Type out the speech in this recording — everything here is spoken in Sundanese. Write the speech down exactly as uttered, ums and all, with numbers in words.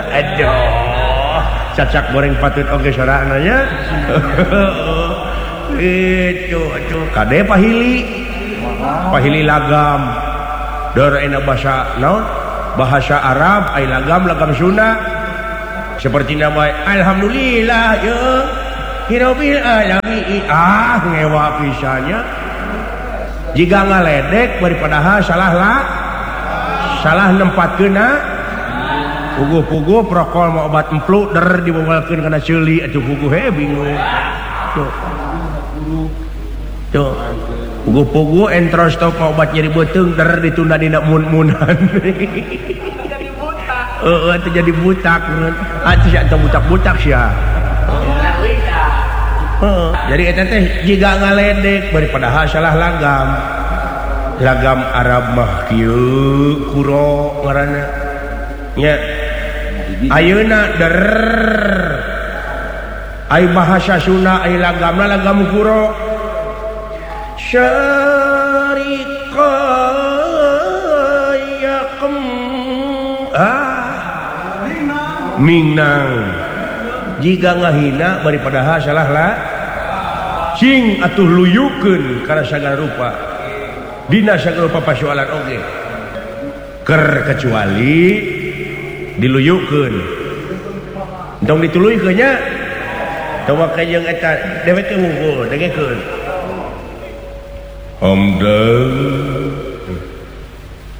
Aduh, cacak goreng patut oge soranana nya. Itu atuh kade pahili. Pahili lagam. Deur ena bahasa naon? Bahasa Arab ai lagam lagam Sunda. Seperti nama alhamdulillah ya hirobil alamin. Ah ngewa pisannya. Jika ngaledek daripada salah lah salah nempatkeuna puguh-puguh prokol mau obat empluk der dibawalkeun kana ceuli atuh puguh he bingung tuh tuh puguh-puguh entros stop mau obat nyeri beuteung der ditunda dina mun-munan heeh atuh jadi butak atuh sia atuh butak-butak sia heeh jadi eta teh jiga ngaledek daripada salah lagam lagam Arab mah kieu kuro ngaranna nya ayeuna der ai bahasa Sunda ai lagamna lagam kuro syariqa yakum ah minang jika ngahina daripada salah lah cing atuh luyukeun kana sagala rupa dina sagala rupa pasoalan oge ker kecuali diluyukeun entong dituluykeun nya coba ka jeung eta dewek teh unggul dengekeun hamdan